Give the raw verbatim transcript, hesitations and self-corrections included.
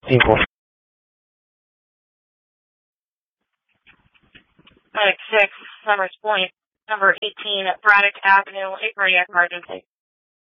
People. Medic six, Summers Point, number eighteen, Braddock Avenue, a cardiac emergency.